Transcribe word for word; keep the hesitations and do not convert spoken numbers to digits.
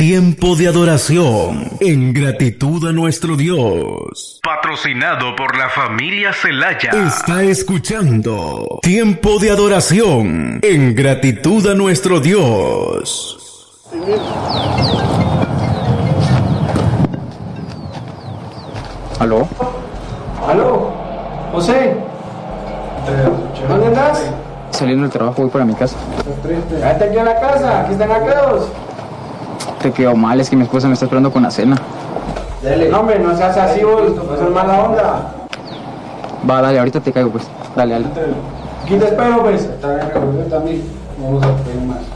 Tiempo de adoración en gratitud a nuestro Dios. Patrocinado por la familia Celaya. Está escuchando Tiempo de adoración en gratitud a nuestro Dios. ¿Aló? ¿Aló? José, ¿dónde andas? Saliendo del trabajo voy para mi casa. Quédate aquí en la casa, aquí están acá. Te quedó mal, es que mi esposa me está esperando con la cena. Dale. No, hombre, no seas así, vos, no seas mala onda. Va, dale, ahorita te caigo, pues. Dale, dale. Aquí te espero, pues. Está bien, también. Vamos a pedir más.